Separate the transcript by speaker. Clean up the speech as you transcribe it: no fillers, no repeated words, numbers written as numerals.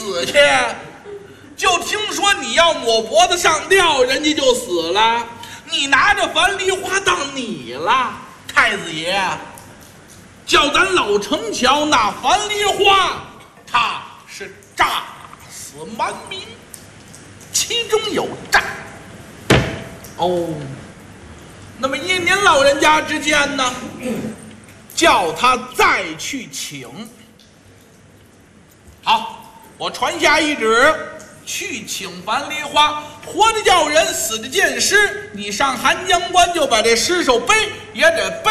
Speaker 1: 死去？就听说你要抹脖子上吊，人家就死了。你拿着樊梨花当你了，太子爷，叫咱老城桥那樊梨花，他是诈死瞒名，其中有诈。哦，那么依您老人家之见呢，叫他再去请。好，我传下一旨，去请樊梨花，活的叫人，死的见尸。你上寒江关就把这尸首背，也得背